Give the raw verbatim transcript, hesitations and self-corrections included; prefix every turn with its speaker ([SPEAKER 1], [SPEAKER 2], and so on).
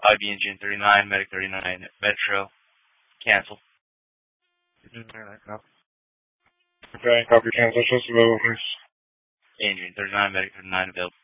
[SPEAKER 1] I B Engine thirty-nine, Medic thirty-nine, Metro, cancel.
[SPEAKER 2] Engine thirty-nine, no. Okay, copy cancel, just available, please.
[SPEAKER 1] Engine thirty-nine, Medic thirty-nine, available.